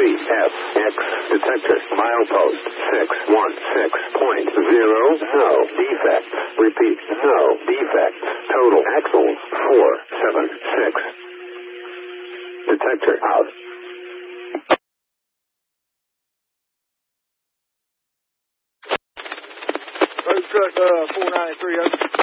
CFX detector. Milepost 616.0. No defects. Repeat, no defects. Total axles 476. Detector out. Road truck 493.